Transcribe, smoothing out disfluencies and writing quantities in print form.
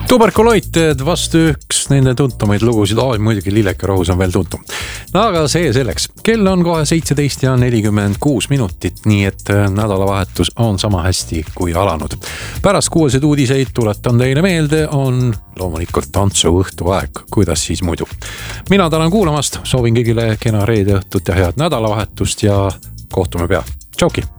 Tuberkuloited vastu üks nende tuntumaid lugusid. Muidugi Lillekerohus on veel tuntum. No aga see selleks. Kell on kohe 17:46, nii et nädalavahetus on sama hästi kui alanud. Pärast 6 uudiseid tuletan teile meelde, on loomulikult tantsuõhtu aeg. Kuidas siis muidu? Mina tänan kuulamast, soovin kõigile kena reede õhtut ja head nädalavahetust ja kohtume pea. Tšauki!